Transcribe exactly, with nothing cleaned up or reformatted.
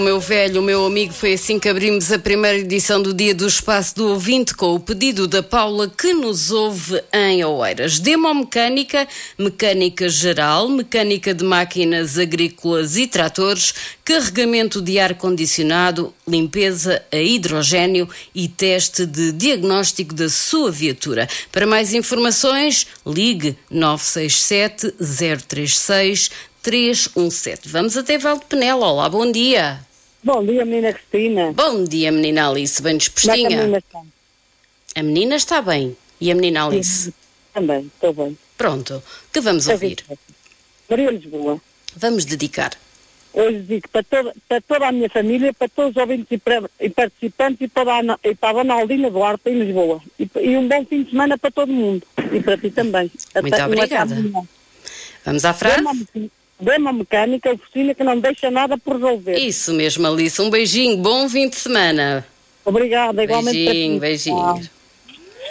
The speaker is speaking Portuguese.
O meu velho, o meu amigo, foi assim que abrimos a primeira edição do Dia do Espaço do Ouvinte, com o pedido da Paula, que nos ouve em Oeiras. Demomecânica, mecânica geral, mecânica de máquinas agrícolas e tratores, carregamento de ar-condicionado, limpeza a hidrogénio e teste de diagnóstico da sua viatura. Para mais informações, ligue nove seis sete, zero três seis, três um sete. Vamos até Valdepenela. Olá, bom dia. Bom dia, menina Cristina. Bom dia, menina Alice, bem dispostinha? Como é que a menina está? A menina está bem. E a menina Alice? Sim, também, estou bem. Pronto, que vamos ouvir? Maria Lisboa. Vamos dedicar. Hoje digo para toda, para toda a minha família, para todos os ouvintes e, pre, e participantes e para, a, e para a Dona Aldina Duarte em Lisboa. E, e um bom fim de semana para todo mundo. E para ti também. Muito Até, obrigada. Vamos à frase? Dema mecânica, oficina que não deixa nada por resolver. Isso mesmo, Alice. Um beijinho, bom fim de semana. Obrigada, igualmente. Beijinho, beijinho.